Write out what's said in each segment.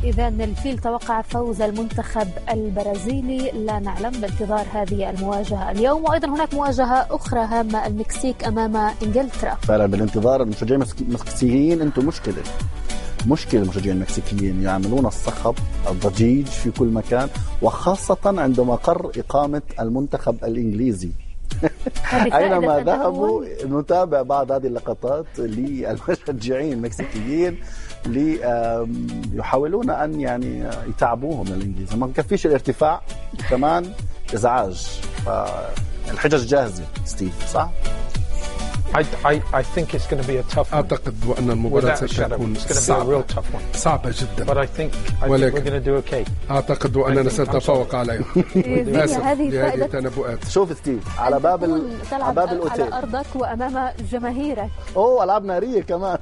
إذا الفيل توقع فوز المنتخب البرازيلي، لا نعلم، بانتظار هذه المواجهة اليوم. وأيضا هناك مواجهة أخرى هامة، المكسيك أمام إنجلترا. فعلا بالانتظار. المشجعين المكسيكيين أنتم مشكلة المشجعين المكسيكيين، يعملون الصخب الضجيج في كل مكان، وخاصة عند مقر إقامة المنتخب الإنجليزي. أينما ذهبوا نتابع بعض هذه اللقطات للمشجعين المكسيكيين يحاولون أن يعني يتعبوهم الإنجليز. ما كفيش الارتفاع، كمان إزعاج. فالحجج جاهزة ستيف، صح؟ I think it's going to be a tough one. أعتقد وأن المباراة ستكون صعبة جدا. But I think we're going to do okay. أعتقد وأننا سنتفوق عليها. هذه التنبؤات. شوف ستيف على باب الأوتيل، على أرضك وأمام جماهيرك. ألعاب نارية كمان.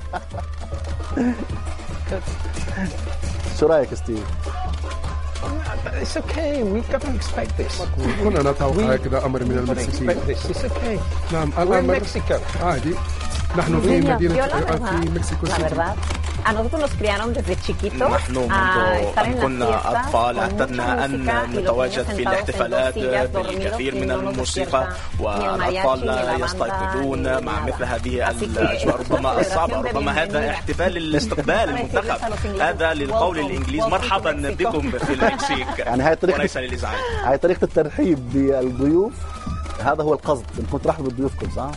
شو رأيك ستيف؟ It's okay. We've got to expect this. كنا نتوقع هكذا أمر من المكسيكيين. It's okay. نعم. We're in Mexico. عادي. نحن في مدينة في مكسيكو. A nosotros nos criaron desde chiquitos. نحن منذ أن كنا أطفال اعتدنا أن نتواجد في الاحتفالات بالكثير من الموسيقى، والأطفال لا يستيقظون مع مثل هذه الأجواء ربما الصعبة. ربما هذا احتفال الاستقبال المنتخب، هذا للقول الإنجليز مرحبا بكم في المكسيك. يعني وليس للإزعاج. هاي طريقة الترحيب بالضيوف، هذا هو القصد. انكم ترحبوا بضيوفكم، صح؟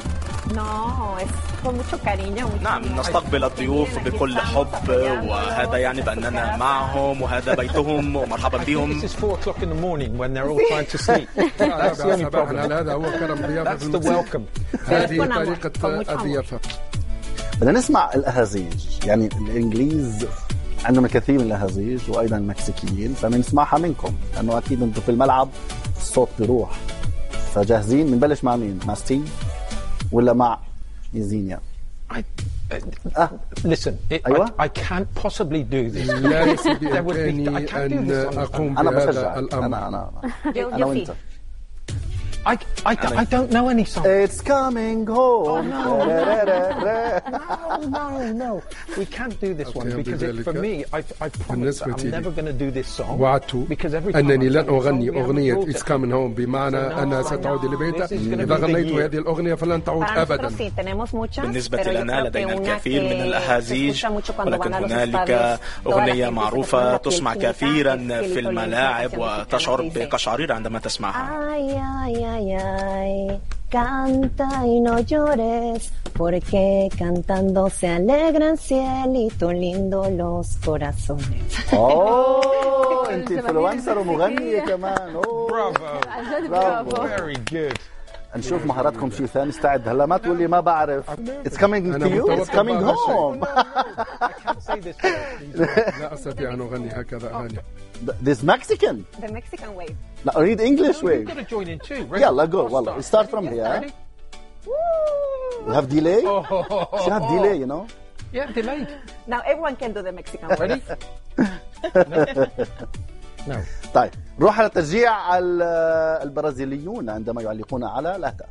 نعم، نستقبل الضيوف بكل حب، وهذا يعني بأننا معهم وهذا بيتهم ومرحبا بهم. This is 4 o'clock in the morning when they're all trying to sleep. That's the only problem. هذا هو كرم ضيافة. That's the welcome. هذه طريقة الضيافة. بدنا نسمع الأهازيج. يعني الإنجليز عندهم الكثير من الأهازيج، وأيضا المكسيكيين، فبنسمعها منكم لأنه أكيد أنتم في الملعب الصوت بيروح. فجاهزين؟ بنبلش مع مين؟ مع ستيف ولا مع يزينيا؟ Listen, I can't possibly do this. لا يمكنني أن أقوم بهذا الأمر. أنا وأنت. I don't know any song. It's coming home. No. We can't do this one because for me, I promise I'm never going to do this song. وعدت أنني لن أغني أغنية It's coming home، بمعنى أنها ستعود إلى بيتها. إذا غنيت هذه الأغنية فلن تعود أبدا. بالنسبة لنا لدينا الكثير من الأهازيج، ولكن هنالك أغنية معروفة تسمع كثيرا في الملاعب وتشعر بقشعرير عندما تسمعها. Canta y no llores, porque cantando se alegran cielito lindo los corazones. انت انفلونسر ومغنية كمان. برافو. Very good. نشوف مهاراتكم شيء ثاني. استعد هلا، ما تقول لي ما بعرف. It's coming to you. It's coming home. I can't say this. لا أستطيع أن أغني هكذا أغاني. This Mexican. The Mexican wave. No, read English wave. You've got to join in too. يلا go. والله start from here. You have delay. You have delay, you know. Yeah, delayed. Now everyone can do the Mexican wave. Ready? No. طيب نروح على تشجيع البرازيليون عندما يعلقون على الأهداف.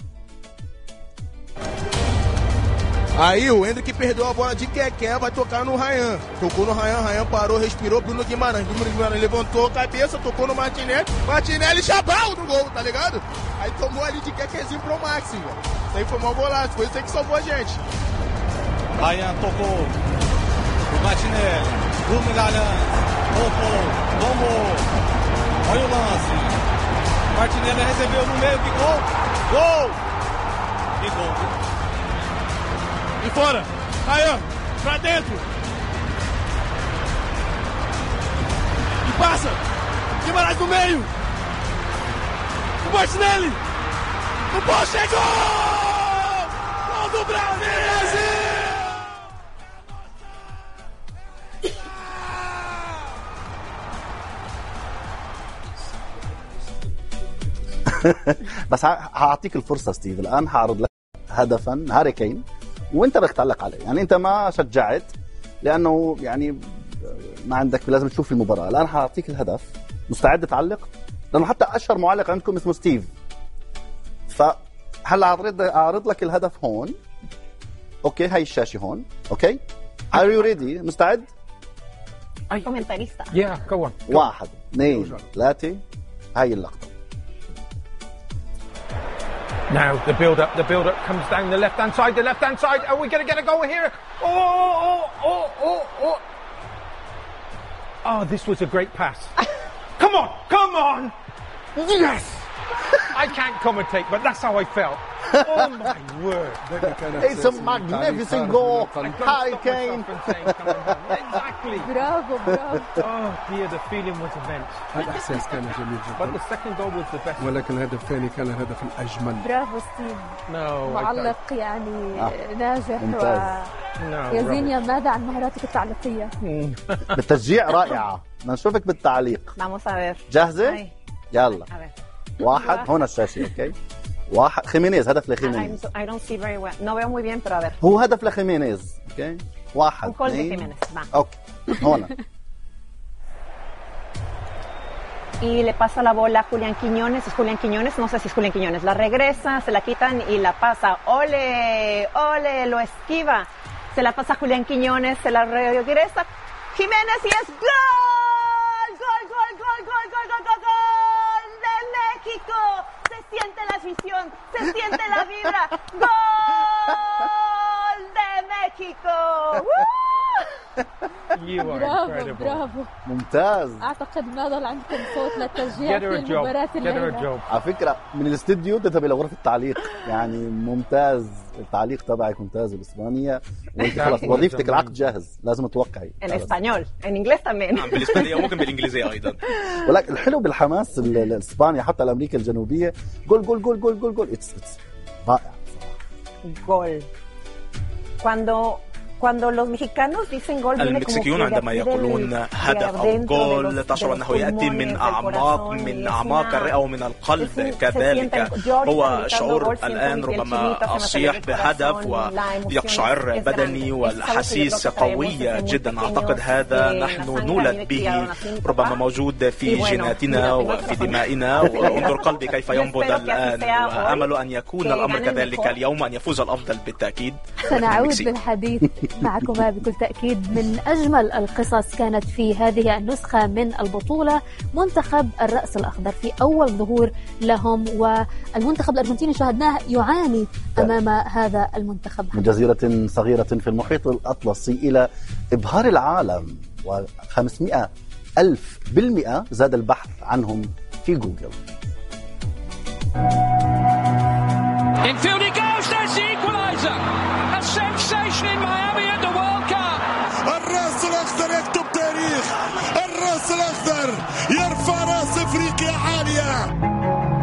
Aí o Hendrick perdeu a bola de Keké, vai tocar no Ryan. Tocou no Ryan, Ryan parou, respirou, Bruno Guimarães levantou a cabeça, tocou no Martinelli, Martinelli chabau no gol, tá ligado? Aí tomou ali de Kekézinho pro Maxi, velho. Isso aí foi mal golaço, foi isso aí que salvou a gente. Ryan tocou o Martinelli, Bruno Guimarães, tomou, olha o lance. Martinelli recebeu no meio, que gol! Gol! Que gol, viu? E fora! Ryan, pra dentro! E passa! Guimarães no meio! O Martinelli! O gol chegou! Gol do Brasil! بس هعطيك الفرصة ستيف. الآن هعرض لك هدفا هاري كين وانت بدك تعلق عليه. يعني انت ما شجعت لانه يعني ما عندك، لازم تشوف المباراة. الآن هعطيك الهدف، مستعد تعلق؟ لانه حتى اشهر معلق عندكم اسمه ستيف. فهلا اعرض لك الهدف هون. اوكي، هاي الشاشة هون. اوكي، are you ready؟ مستعد؟ comentarista. Yeah, go on. 1 2 3 هاي اللقطة. Now the build-up comes down the left-hand side. Are we going to get a goal here? Oh, this was a great pass. Come on! Yes! I can't commentate, but that's how I felt. Oh my word! It's a magnificent goal. Harry Kane. Exactly. برافو. Oh dear, the feeling was immense. الإحساس كان جميل But جدا. the second goal was the best. ولكن الهدف الثاني كان الهدف الأجمل. برافو ستيف. No. معلق يعني ناجح. ممتاز. يا زينيا ماذا عن مهاراتك التعليقية؟ بالتشجيع رائعة. نشوفك بالتعليق. Vamos a ver. جاهزة؟ يلا. 1 هنا الشاشة. اوكي. 1 خيمينيز. هدف لخيمينيز. I don't see very well. No veo muy bien, pero a ver. هو هدف لخيمينيز. اوكي. 1 Un gol de Jiménez. Va. اوكي. هنا. Y le pasa la bola a Julián Quiñones. Es Julián Quiñones, no sé si es Julián Quiñones. La regresa, se la quitan y la pasa. ¡Ole! Lo esquiva. Se la pasa a Julián Quiñones, se la regresa Jiménez y es ¡gol! ¡Gol de México! Se siente la afición, se siente la vibra. ¡Gol de México! برافو. ممتاز. أعتقد ما ظل عندكم صوت للتشجيع في المباراة الليلة. على فكرة من الاستديو تذهب إلى غرفة التعليق. يعني ممتاز التعليق تبعك، ممتاز بالإسبانية. وانت خلاص وظيفتك العقد جاهز، لازم توقعي. En español, en inglés también. نعم بالإسبانية وممكن بالإنجليزية أيضا. ولكن الحلو بالحماس الإسبانيا حتى الأمريكا الجنوبية جول. اتس رائع. Gol. Cuando los mexicanos dicen gol, المكسيكيون عندما يقولون هدف أو جول تشعر أنه يأتي من أعماق الرئة ومن القلب كذلك. هو شعور الآن ربما أصيح بهدف ويقشعر بدني والأحاسيس قوية جدا. أعتقد هذا نحن نولد به، ربما موجود في جيناتنا وفي دمائنا. وانظر قلبي كيف ينبض الآن، وأمل أن يكون الأمر كذلك اليوم، أن يفوز الأفضل بالتأكيد. سنعود للحديث معكما بكل تأكيد. من أجمل القصص كانت في هذه النسخة من البطولة منتخب الرأس الأخضر في أول ظهور لهم، والمنتخب الأرجنتيني شاهدناه يعاني أمام هذا المنتخب من جزيرة صغيرة في المحيط الأطلسي إلى إبهار العالم، و500,000% زاد البحث عنهم في جوجل. الرأس الأخضر يكتب تاريخ. الرأس الأخضر يرفع رأس